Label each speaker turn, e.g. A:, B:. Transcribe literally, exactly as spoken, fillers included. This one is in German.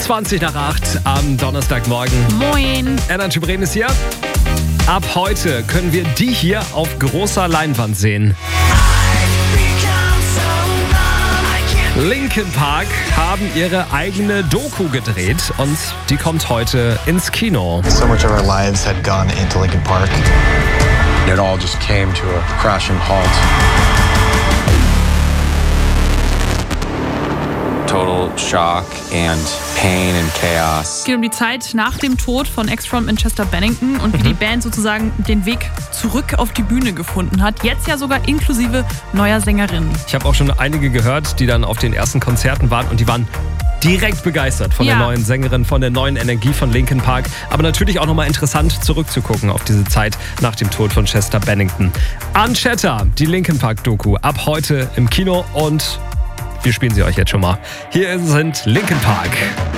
A: zwanzig nach acht am Donnerstagmorgen.
B: Moin.
A: Energy Bremen ist hier. Ab heute können wir die hier auf großer Leinwand sehen. Linkin Park haben ihre eigene Doku gedreht und die kommt heute ins Kino.
C: So much of our lives had gone into Linkin Park.
D: It all just came to a crashing halt. Total shock and pain and chaos.
B: Es geht um die Zeit nach dem Tod von Ex-Frontman Chester Bennington und wie die Band sozusagen den Weg zurück auf die Bühne gefunden hat. Jetzt ja sogar inklusive neuer Sängerin.
A: Ich habe auch schon einige gehört, die dann auf den ersten Konzerten waren und die waren direkt begeistert von
B: Ja.
A: der neuen Sängerin, von der neuen Energie von Linkin Park. Aber natürlich auch nochmal interessant zurückzugucken auf diese Zeit nach dem Tod von Chester Bennington. Unchatter, die Linkin Park Doku, ab heute im Kino und wir spielen sie euch jetzt schon mal. Hier sind Linkin Park.